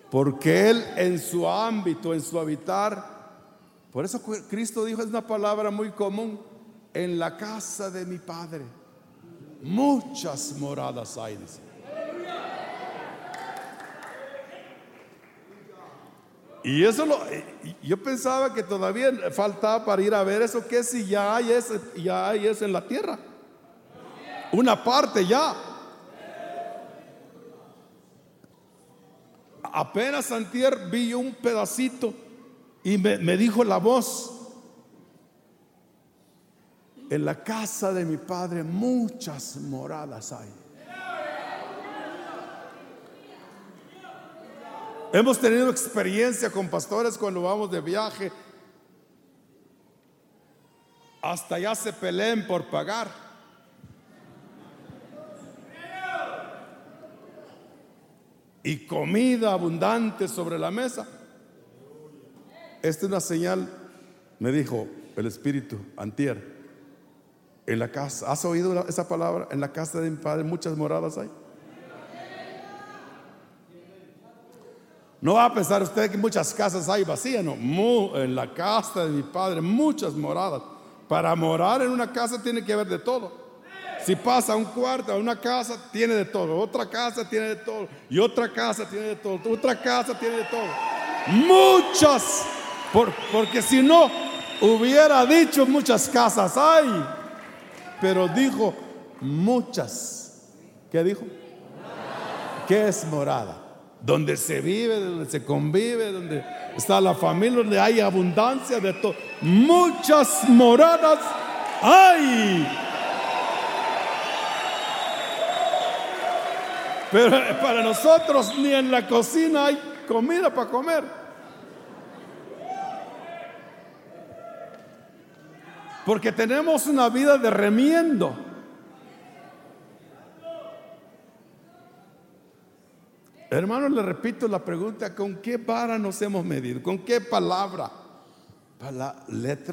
porque Él en su ámbito, en su habitar, por eso Cristo dijo, es una palabra muy común: en la casa de mi Padre muchas moradas hay, dice. Y eso yo pensaba que todavía faltaba para ir a ver eso, que si ya hay eso en la tierra, una parte ya. Apenas antier vi un pedacito y me dijo la voz: en la casa de mi Padre muchas moradas hay. Hemos tenido experiencia con pastores cuando vamos de viaje, hasta ya se peleen por pagar. Y comida abundante sobre la mesa. Esta es una señal, me dijo el Espíritu antier. En la casa, ¿has oído esa palabra? En la casa de mi Padre muchas moradas hay. No va a pensar usted que muchas casas hay vacías, no. En la casa de mi Padre muchas moradas. Para morar en una casa tiene que haber de todo. Si pasa a un cuarto, a una casa, tiene de todo. Otra casa tiene de todo. Y otra casa tiene de todo. Otra casa tiene de todo. Muchas. Porque si no, hubiera dicho muchas casas hay. Pero dijo muchas. ¿Qué dijo? ¿Qué es morada? Donde se vive, donde se convive, donde está la familia, donde hay abundancia de todo. Muchas moradas hay. Pero para nosotros ni en la cocina hay comida para comer. Porque tenemos una vida de remiendo. Hermanos, le repito la pregunta: ¿con qué vara nos hemos medido? ¿Con qué palabra? Para la letra